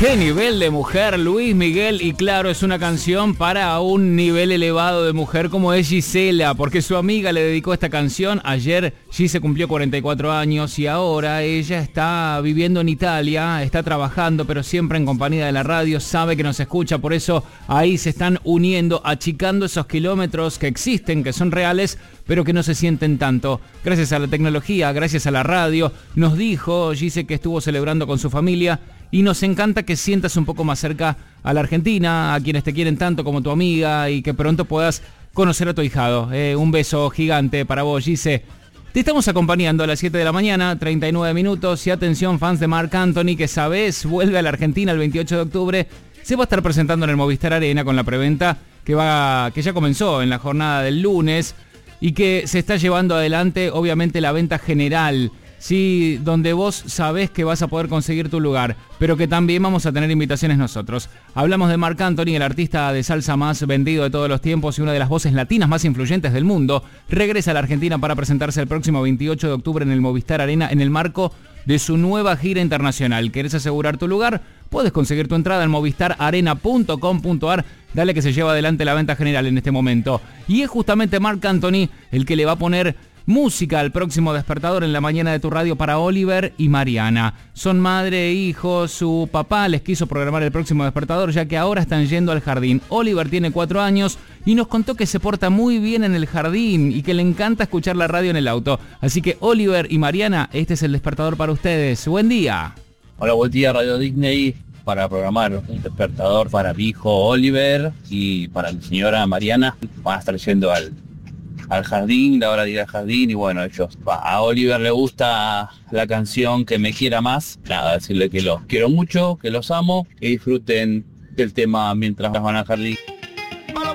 Qué nivel de mujer, Luis Miguel, y claro, es una canción para un nivel elevado de mujer como es Gisela, porque su amiga le dedicó esta canción. Ayer Gise cumplió 44 años y ahora ella está viviendo en Italia, está trabajando, pero siempre en compañía de la radio, sabe que nos escucha, por eso ahí se están uniendo, achicando esos kilómetros que existen, que son reales, pero que no se sienten tanto. Gracias a la tecnología, gracias a la radio, nos dijo Gise que estuvo celebrando con su familia. Y nos encanta que sientas un poco más cerca a la Argentina, a quienes te quieren tanto como tu amiga, y que pronto puedas conocer a tu ahijado. Un beso gigante para vos, Gise. Te estamos acompañando a las 7 de la mañana, 39 minutos. Y atención, fans de Marc Anthony, que sabés, vuelve a la Argentina el 28 de octubre. Se va a estar presentando en el Movistar Arena con la preventa que ya comenzó en la jornada del lunes y que se está llevando adelante, obviamente, la venta general. Sí, donde vos sabés que vas a poder conseguir tu lugar, pero que también vamos a tener invitaciones nosotros. Hablamos de Marc Anthony, el artista de salsa más vendido de todos los tiempos y una de las voces latinas más influyentes del mundo. Regresa a la Argentina para presentarse el próximo 28 de octubre en el Movistar Arena en el marco de su nueva gira internacional. ¿Querés asegurar tu lugar? Puedes conseguir tu entrada en movistararena.com.ar. Dale que se lleva adelante la venta general en este momento. Y es justamente Marc Anthony el que le va a poner música al próximo despertador en la mañana de tu radio para Oliver y Mariana. Son madre e hijo, su papá les quiso programar el próximo despertador ya que ahora están yendo al jardín. Oliver tiene 4 años y nos contó que se porta muy bien en el jardín y que le encanta escuchar la radio en el auto. Así que Oliver y Mariana, este es el despertador para ustedes. Buen día. Hola, buen día, Radio Disney, para programar un despertador para mi hijo Oliver y para mi señora Mariana. Van a estar yendo al jardín, la hora de ir al jardín, y bueno, a Oliver le gusta la canción Que me quiera más. Nada, decirle que los quiero mucho, que los amo, que disfruten del tema mientras van al jardín.